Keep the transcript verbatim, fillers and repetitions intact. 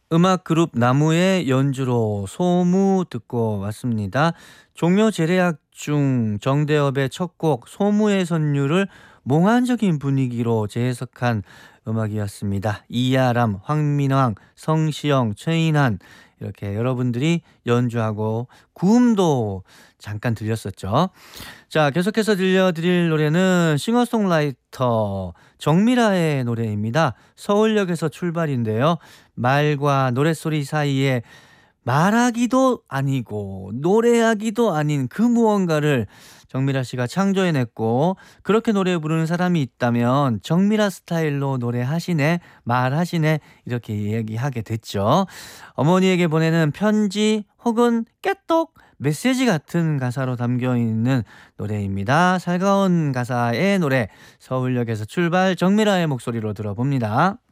음악 그룹 나무의 연주로 소무 듣고 왔습니다. 종묘 재래악 중 정대협의 첫 곡 소무의 선율을 몽환적인 분위기로 재해석한 음악이었습니다. 이아람, 황민왕, 성시영, 최인한 이렇게 여러분들이 연주하고 구음도 잠깐 들렸었죠. 자, 계속해서 들려드릴 노래는 싱어송라이터 정미라의 노래입니다. 서울역에서 출발인데요. 말과 노랫소리 사이에 말하기도 아니고 노래하기도 아닌 그 무언가를 정미라 씨가 창조해냈고, 그렇게 노래 부르는 사람이 있다면 정미라 스타일로 노래하시네, 말하시네 이렇게 얘기하게 됐죠. 어머니에게 보내는 편지 혹은 깨똑 메시지 같은 가사로 담겨있는 노래입니다. 살가운 가사의 노래, 서울역에서 출발, 정미라의 목소리로 들어봅니다.